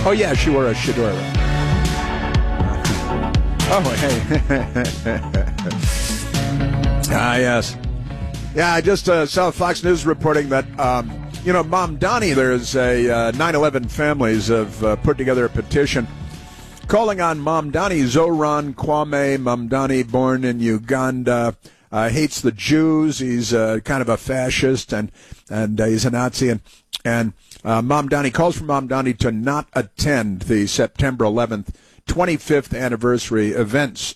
Oh, yeah, she wore a shador. Oh, hey. Yes. Yeah, I just saw Fox News reporting that, Mamdani, there's a 9/11 families have put together a petition calling on Mamdani. Zoran Kwame Mamdani, born in Uganda, hates the Jews. He's kind of a fascist, and he's a Nazi. And Mamdani calls for Mamdani to not attend the September 11th 25th anniversary events